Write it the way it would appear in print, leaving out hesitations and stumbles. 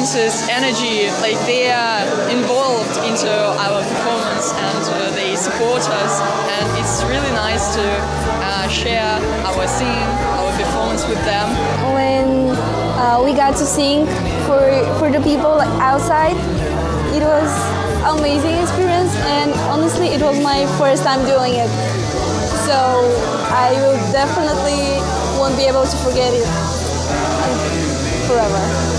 audience's energy, like they are involved into our performance and they support us, and it's really nice to share our singing, our performance with them. When we got to sing for the people outside, it was an amazing experience, and honestly it was my first time doing it, so I will definitely won't be able to forget it forever.